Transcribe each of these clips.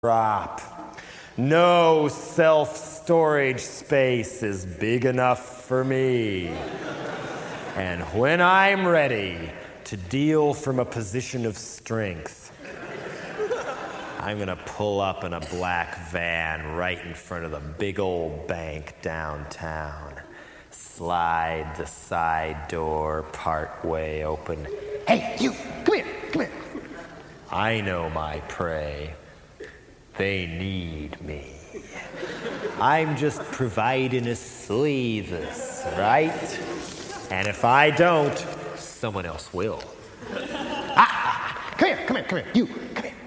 drop. No self-storage space is big enough for me. And when I'm ready to deal from a position of strength, I'm gonna pull up in a black van right in front of the big old bank downtown. Slide the side door part way open. Hey, you, come here. I know my prey. They need me. I'm just providing a service, right? And if I don't, someone else will. Come here, you, come here.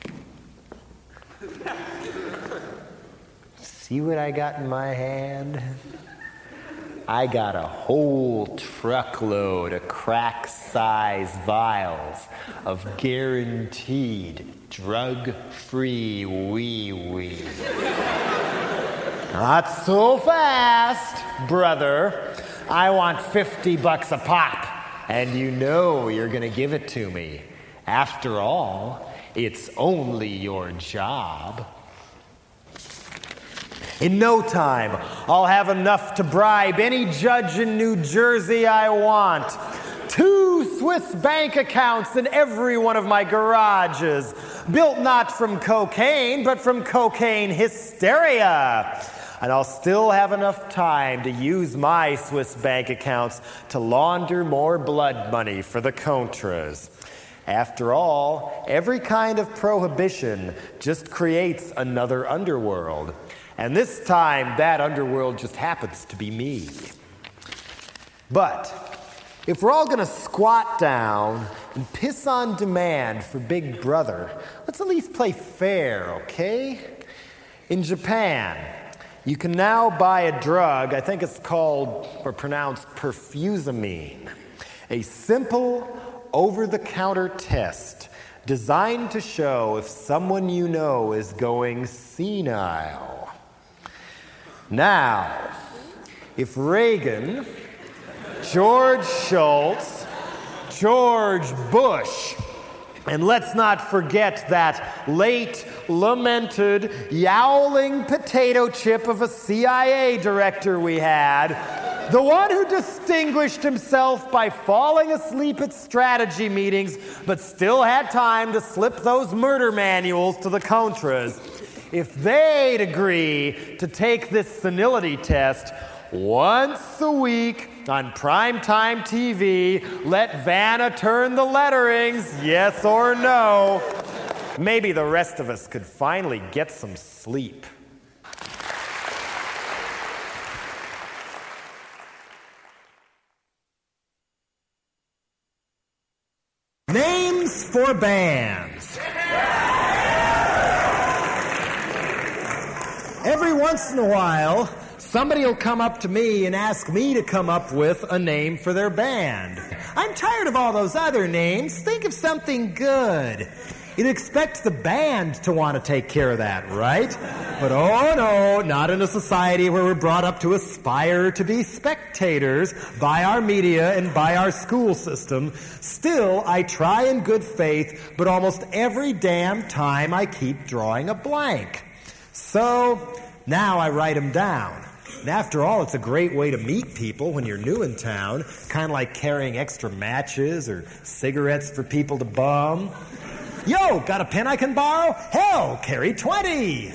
See what I got in my hand? I got a whole truckload of crack-sized vials of guaranteed drug-free wee-wee. Not so fast, brother. I want $50 a pop, and you know you're gonna give it to me. After all, it's only your job. In no time, I'll have enough to bribe any judge in New Jersey I want. 2 Swiss bank accounts in every one of my garages, built not from cocaine, but from cocaine hysteria. And I'll still have enough time to use my Swiss bank accounts to launder more blood money for the Contras. After all, every kind of prohibition just creates another underworld. And this time, that underworld just happens to be me. But if we're all gonna squat down and piss on demand for Big Brother, let's at least play fair, okay? In Japan, you can now buy a drug, I think it's called, or pronounced, perfusamine. A simple, over-the-counter test designed to show if someone you know is going senile. Now, if Reagan, George Shultz, George Bush, and let's not forget that late, lamented, yowling potato chip of a CIA director we had, the one who distinguished himself by falling asleep at strategy meetings but still had time to slip those murder manuals to the Contras. If they'd agree to take this senility test once a week on primetime TV, let Vanna turn the letterings, yes or no, maybe the rest of us could finally get some sleep. Names for bands. Every once in a while, somebody will come up to me and ask me to come up with a name for their band. I'm tired of all those other names. Think of something good. You'd expect the band to want to take care of that, right? But oh no, not in a society where we're brought up to aspire to be spectators by our media and by our school system. Still, I try in good faith, but almost every damn time I keep drawing a blank. So now I write them down. And after all, it's a great way to meet people when you're new in town, kind of like carrying extra matches or cigarettes for people to bum. Yo, got a pen I can borrow? Hell, carry 20.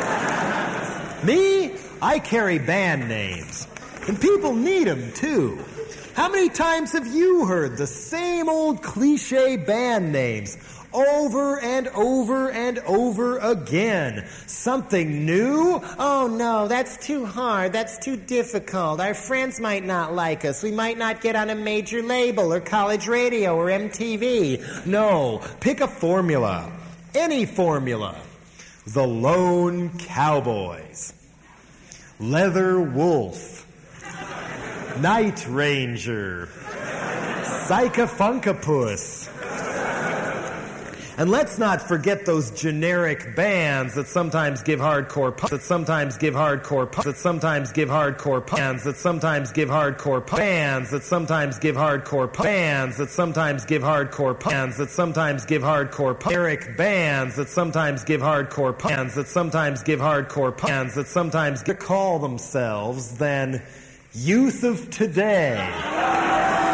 Me, I carry band names. And people need them, too. How many times have you heard the same old cliche band names over and over and over again? Something new? Oh no, that's too hard, that's too difficult. Our friends might not like us. We might not get on a major label or college radio or MTV. No, pick a formula. Any formula. The Lone Cowboys. Leather Wolf. Night Ranger. Psychofunkapus. And let's not forget those generic bands that sometimes give hardcore bands, that sometimes give hardcore bands, that sometimes give hardcore bands, that sometimes give hardcore bands, that sometimes give hardcore bands, that sometimes give hardcore bands, that sometimes give hardcore generic bands, that sometimes give hardcore bands, that sometimes give hardcore bands, that sometimes call themselves then Youth of Today.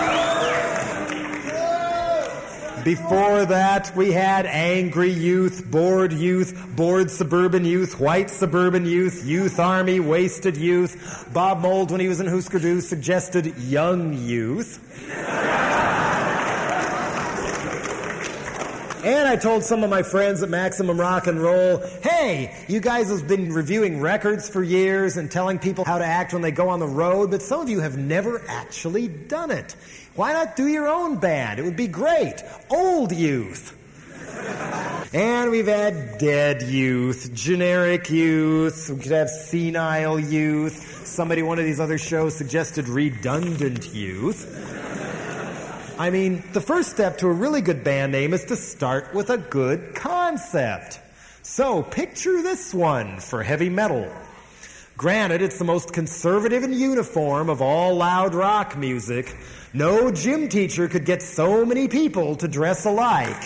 Before that, we had angry youth, bored suburban youth, white suburban youth, youth army, wasted youth. Bob Mould, when he was in Husker Du, suggested young youth. And I told some of my friends at Maximum Rock and Roll, hey, you guys have been reviewing records for years and telling people how to act when they go on the road, but some of you have never actually done it. Why not do your own band? It would be great. Old youth. And we've had dead youth, generic youth, we could have senile youth. Somebody, one of these other shows suggested redundant youth. I mean, the first step to a really good band name is to start with a good concept. So, picture this one for heavy metal. Granted, it's the most conservative and uniform of all loud rock music. No gym teacher could get so many people to dress alike.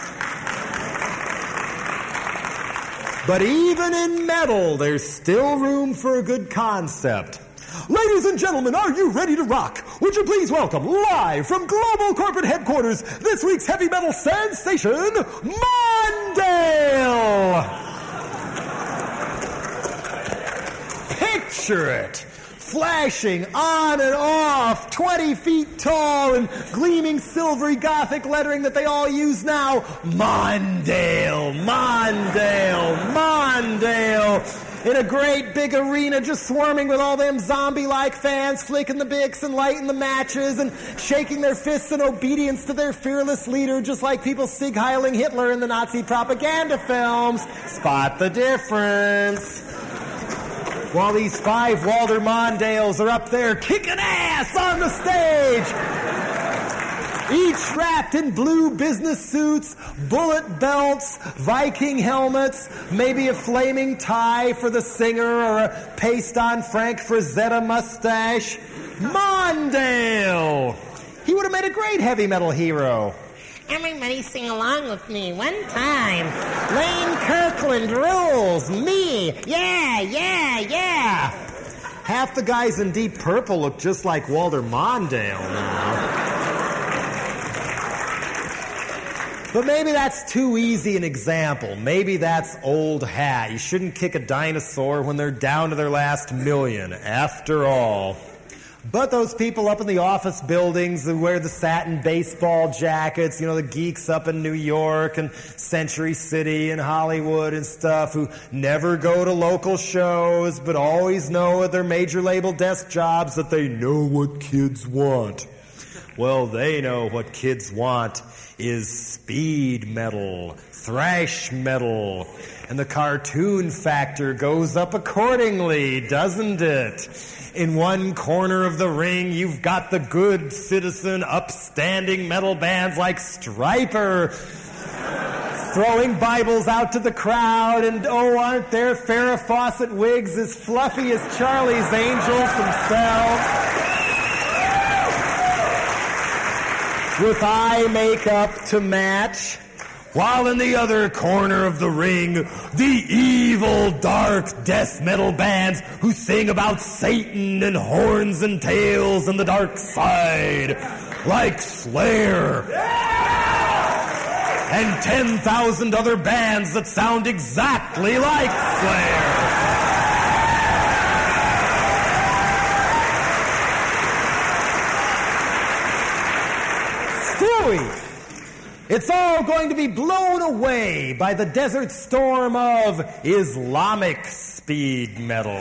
But even in metal, there's still room for a good concept. Ladies and gentlemen, are you ready to rock? Would you please welcome, live from Global Corporate Headquarters, this week's heavy metal sensation, Mondale! Picture it. Flashing on and off, 20 feet tall and gleaming silvery Gothic lettering that they all use now. Mondale, Mondale, Mondale. In a great big arena just swarming with all them zombie-like fans, flicking the bicks and lighting the matches and shaking their fists in obedience to their fearless leader, just like people sig-heiling Hitler in the Nazi propaganda films. Spot the difference. While these 5 Walter Mondales are up there kicking ass on the stage, each wrapped in blue business suits, bullet belts, Viking helmets, maybe a flaming tie for the singer or a paste-on Frank Frazetta mustache. Mondale! He would have made a great heavy metal hero. Everybody sing along with me one time. Lane Kirkland rules. Me. Yeah, yeah, yeah. Half the guys in Deep Purple look just like Walter Mondale now. But maybe that's too easy an example. Maybe that's old hat. You shouldn't kick a dinosaur when they're down to their last million, after all. But those people up in the office buildings who wear the satin baseball jackets, you know, the geeks up in New York and Century City and Hollywood and stuff, who never go to local shows but always know at their major label desk jobs that they know what kids want. Well, they know what kids want is speed metal, thrash metal, and the cartoon factor goes up accordingly, doesn't it? In one corner of the ring, you've got the good citizen, upstanding metal bands like Stryper, throwing Bibles out to the crowd, and oh, aren't their Farrah Fawcett wigs as fluffy as Charlie's Angels themselves? With eye makeup to match. While in the other corner of the ring, the evil, dark death metal bands who sing about Satan and horns and tails and the dark side, like Slayer. And 10,000 other bands that sound exactly like Slayer. It's all going to be blown away by the desert storm of Islamic speed metal.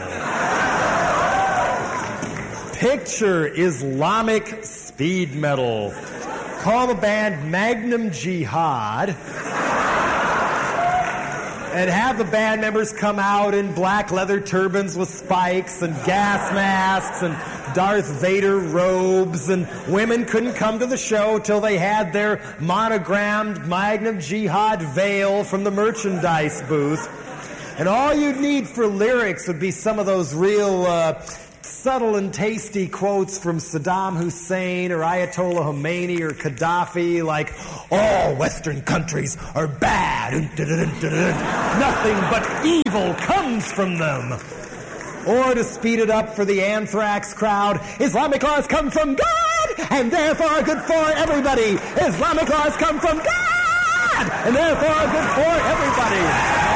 Picture Islamic speed metal. Call the band Magnum Jihad. and have the band members come out in black leather turbans with spikes and gas masks and Darth Vader robes, and women couldn't come to the show till they had their monogrammed Magnum Jihad veil from the merchandise booth. And all you'd need for lyrics would be some of those real subtle and tasty quotes from Saddam Hussein or Ayatollah Khomeini or Gaddafi, like, all Western countries are bad. Nothing but evil comes from them. Or to speed it up for the anthrax crowd, Islamic laws come from God, and therefore are good for everybody. Islamic laws come from God, and therefore are good for everybody.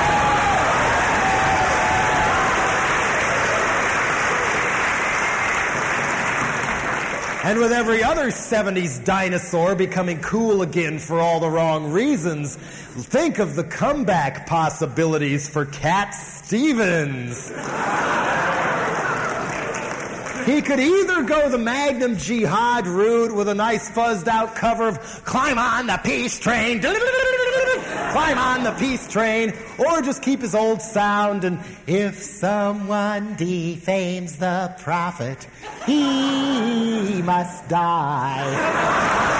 And with every other 70s dinosaur becoming cool again for all the wrong reasons, think of the comeback possibilities for Cat Stevens. He could either go the Magnum Jihad route with a nice fuzzed out cover of Climb on the Peace Train, Climb on the Peace Train, or just keep his old sound and if someone defames the prophet, he must die.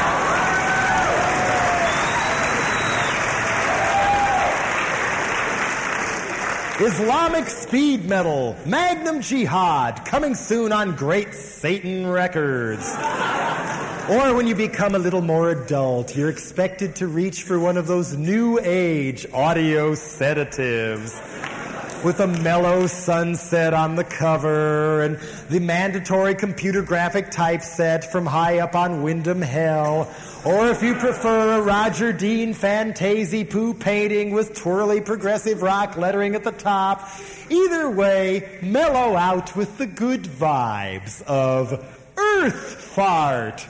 Islamic speed metal, Magnum Jihad, coming soon on Great Satan Records. Or when you become a little more adult, you're expected to reach for one of those new age audio sedatives with a mellow sunset on the cover and the mandatory computer graphic typeset from high up on Windham Hell. Or if you prefer a Roger Dean Fantasy Poo painting with twirly progressive rock lettering at the top, either way, mellow out with the good vibes of Earth Fart.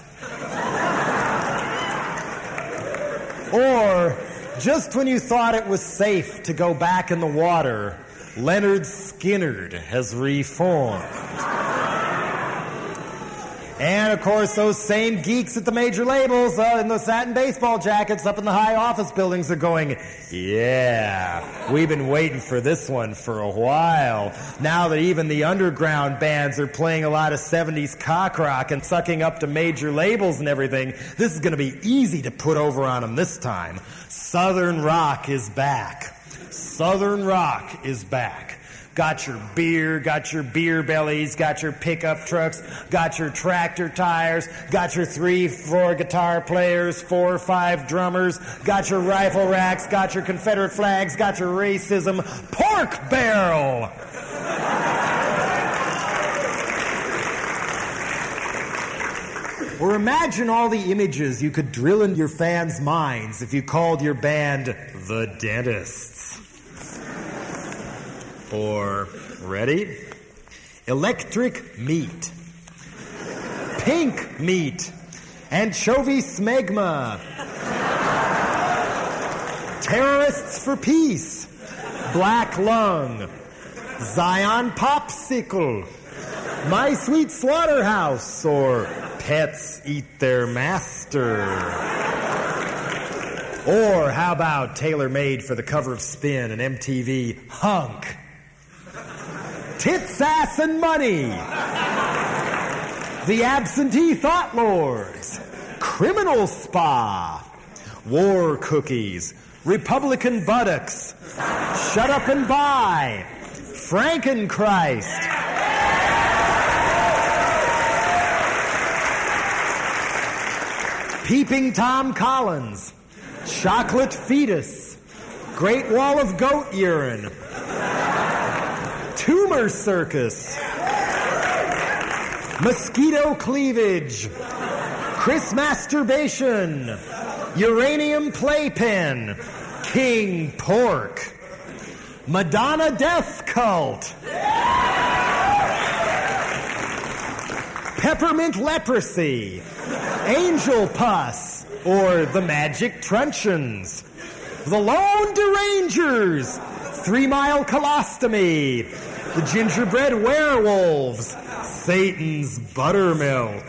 Or, just when you thought it was safe to go back in the water, Leonard Skinner has reformed. And, of course, those same geeks at the major labels in those satin baseball jackets up in the high office buildings are going, yeah, we've been waiting for this one for a while. Now that even the underground bands are playing a lot of 70s cock rock and sucking up to major labels and everything, this is going to be easy to put over on them this time. Southern rock is back. Southern rock is back. Got your beer bellies, got your pickup trucks, got your tractor tires, got your 3-4 guitar players, 4 or 5 drummers, got your rifle racks, got your Confederate flags, got your racism, pork barrel. Or imagine all the images you could drill in your fans' minds if you called your band The Dentists. Or, ready? Electric meat, pink meat, anchovy smegma, terrorists for peace, black lung, Zion popsicle, my sweet slaughterhouse, or pets eat their master. Or how about tailor-made for the cover of Spin and MTV, Hunk, Tits, Ass, and Money, The Absentee Thought Lords, Criminal Spa, War Cookies, Republican Buttocks, Shut Up and Buy, Frankenchrist, Peeping Tom Collins, Chocolate Fetus, Great Wall of Goat Urine, Tumor Circus, Mosquito Cleavage, Chris Masturbation, Uranium Playpen, King Pork, Madonna Death Cult, Peppermint Leprosy, Angel Pus, or the Magic Truncheons, the Lone Derangers, 3 Mile Colostomy, the Gingerbread Werewolves, Satan's Buttermilk,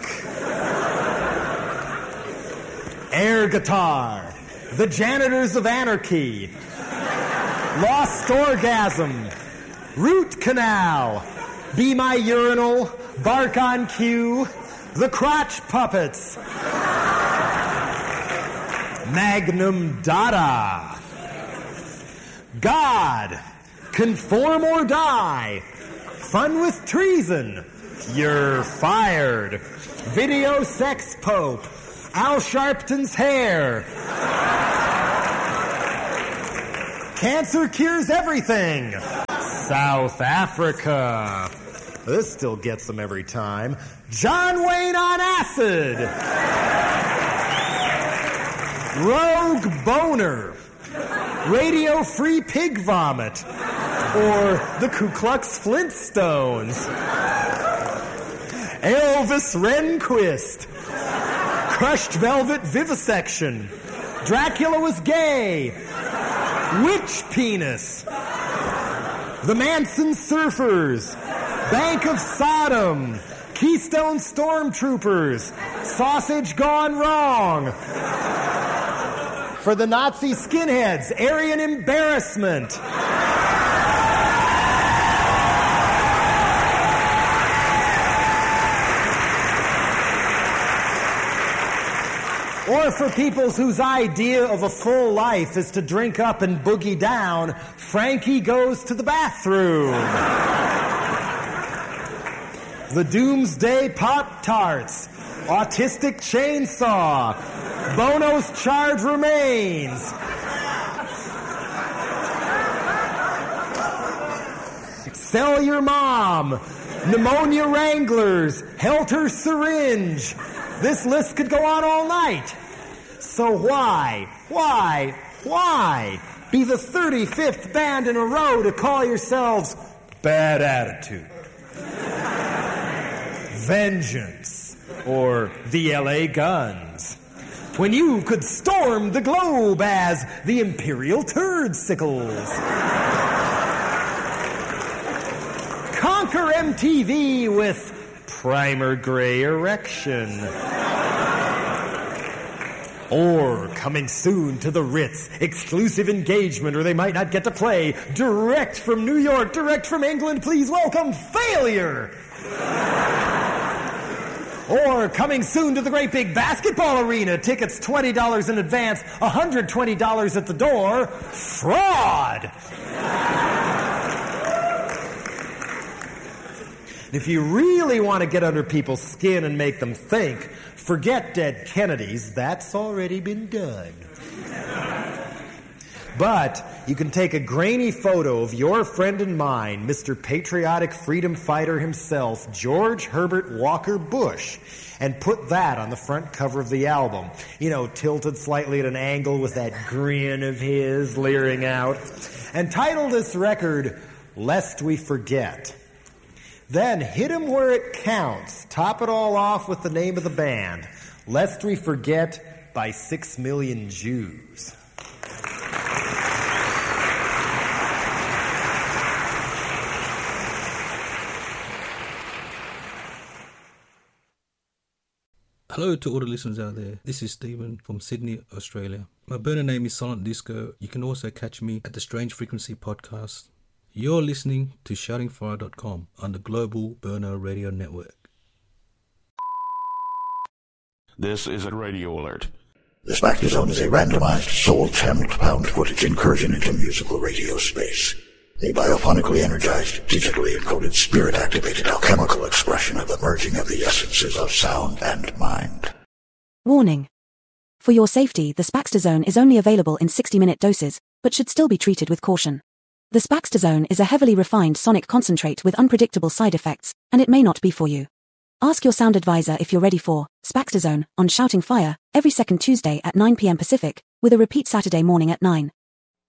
Air Guitar, the Janitors of Anarchy, Lost orgasm. Root canal. Be my urinal. Bark on cue. The crotch puppets. Magnum Dada. God. Conform or die. Fun with treason. You're fired. Video sex pope. Al Sharpton's hair. Cancer cures everything. South Africa. This still gets them every time. John Wayne on acid. Rogue boner. Radio-free pig vomit. Or the Ku Klux Flintstones. Elvis Rehnquist. Crushed velvet vivisection. Dracula was gay. Witch penis. The Manson Surfers. Bank of Sodom. Keystone Stormtroopers. Sausage gone wrong. For the Nazi skinheads, Aryan embarrassment. Or for peoples whose idea of a full life is to drink up and boogie down, Frankie goes to the bathroom. The Doomsday Pop-Tarts, Autistic Chainsaw, Bono's Charred Remains, Sell Your Mom, Pneumonia Wranglers, Helter Syringe. This list could go on all night. So why be the 35th band in a row to call yourselves Bad Attitude, Vengeance, or the LA Guns, when you could storm the globe as the Imperial Turdsickles? Conquer MTV with Primer Gray Erection. Or coming soon to the Ritz, exclusive engagement, or they might not get to play. Direct from New York, direct from England, please welcome Failure. Or coming soon to the great big basketball arena, tickets $20 in advance, $120 at the door. Fraud. If you really want to get under people's skin and make them think, forget dead Kennedys. That's already been done. But you can take a grainy photo of your friend and mine, Mr. Patriotic Freedom Fighter himself, George Herbert Walker Bush, and put that on the front cover of the album. You know, tilted slightly at an angle with that grin of his leering out. And title this record, Lest We Forget. Then hit him where it counts. Top it all off with the name of the band, Lest We Forget by 6 Million Jews. Hello to all the listeners out there. This is Stephen from Sydney, Australia. My burner name is Silent Disco. You can also catch me at the Strange Frequency podcast. You're listening to shoutingfire.com on the Global Burner Radio Network. This is a radio alert. The Spectre Zone is a randomized, soul-channeled found footage incursion into musical radio space. A biophonically energized, digitally encoded, spirit-activated alchemical expression of the merging of the essences of sound and mind. Warning. For your safety, the Spaxter Zone is only available in 60-minute doses, but should still be treated with caution. The Spaxter Zone is a heavily refined sonic concentrate with unpredictable side effects, and it may not be for you. Ask your sound advisor if you're ready for Spaxter Zone on Shouting Fire every second Tuesday at 9 p.m. Pacific, with a repeat Saturday morning at 9